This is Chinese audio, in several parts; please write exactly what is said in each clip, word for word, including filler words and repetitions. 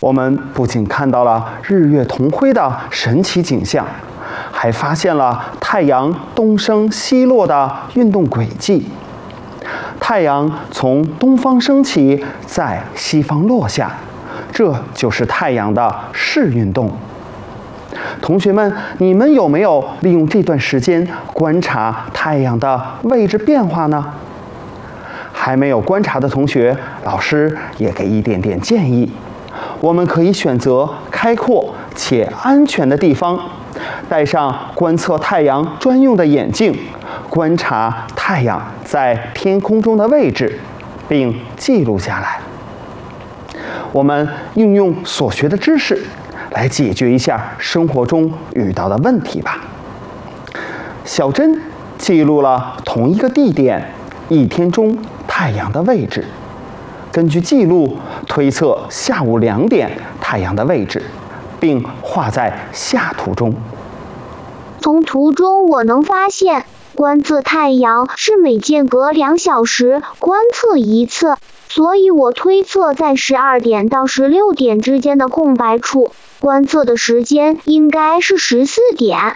我们不仅看到了日月同辉的神奇景象，还发现了太阳东升西落的运动轨迹。太阳从东方升起，在西方落下，这就是太阳的视运动。同学们，你们有没有利用这段时间观察太阳的位置变化呢？还没有观察的同学，老师也给一点点建议。我们可以选择开阔且安全的地方，戴上观测太阳专用的眼镜，观察太阳在天空中的位置，并记录下来。我们运用所学的知识来解决一下生活中遇到的问题吧。小珍记录了同一个地点一天中太阳的位置，根据记录推测下午两点太阳的位置，并画在下图中。 从图中我能发现，观测太阳是每间隔两小时观测一次，所以我推测在十二点到十六点之间的空白处，观测的时间应该是十四点。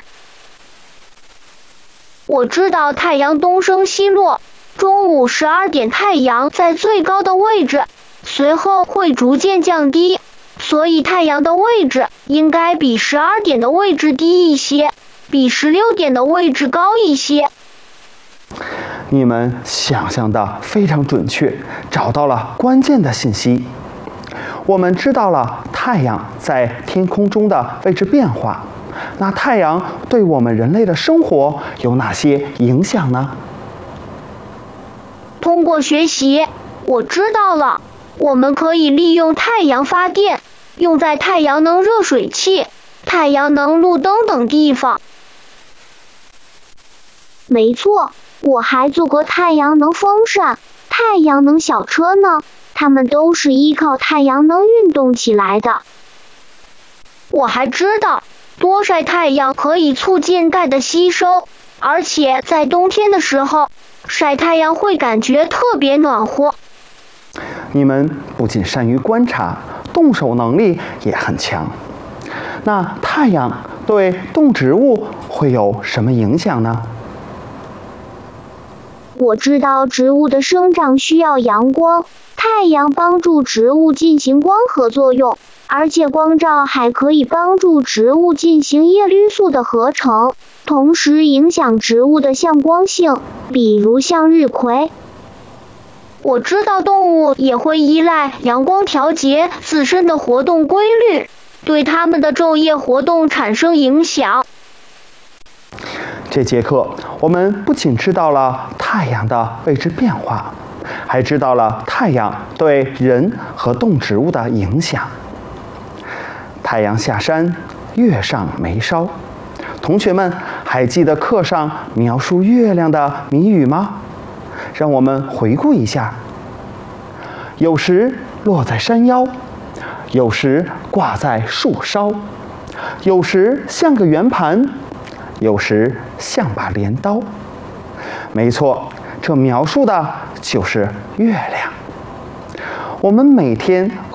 我知道太阳东升西落，中午十二点太阳在最高的位置，随后会逐渐降低，所以太阳的位置应该比十二点的位置低一些，比十六点的位置高一些。 你们想象的非常准确，找到了关键的信息。我们知道了太阳在天空中的位置变化，那太阳对我们人类的生活有哪些影响呢？ 通过学习，我知道了，我们可以利用太阳发电，用在太阳能热水器、太阳能路灯等地方。 没错，我还做过太阳能风扇、太阳能小车呢，它们都是依靠太阳能运动起来的。 我还知道，多晒太阳可以促进钙的吸收，而且在冬天的时候，晒太阳会感觉特别暖和。 你们不仅善于观察，动手能力也很强。那太阳对动植物会有什么影响呢？ 我知道植物的生长需要阳光，太阳帮助植物进行光合作用，而且光照还可以帮助植物进行叶绿素的合成，同时影响植物的向光性，比如向日葵。 我知道动物也会依赖阳光调节自身的活动规律，对它们的昼夜活动产生影响。 这节课我们不仅知道了太阳的位置变化，还知道了太阳对人和动植物的影响。太阳下山，月上眉梢。同学们还记得课上描述月亮的谜语吗？让我们回顾一下。有时落在山腰，有时挂在树梢，有时像个圆盘，有时像把镰刀。没错，这描述的就是月亮。我们每天